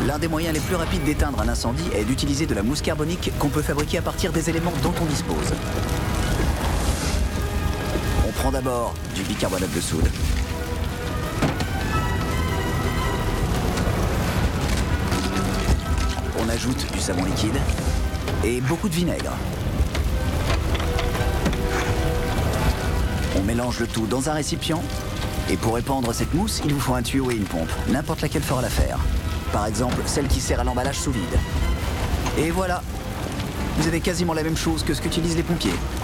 L'un des moyens les plus rapides d'éteindre un incendie est d'utiliser de la mousse carbonique qu'on peut fabriquer à partir des éléments dont on dispose. On prend d'abord du bicarbonate de soude. On ajoute du savon liquide et beaucoup de vinaigre. On mélange le tout dans un récipient. Et pour répandre cette mousse, il vous faut un tuyau et une pompe. N'importe laquelle fera l'affaire. Par exemple, celle qui sert à l'emballage sous vide. Et voilà. Vous avez quasiment la même chose que ce qu'utilisent les pompiers.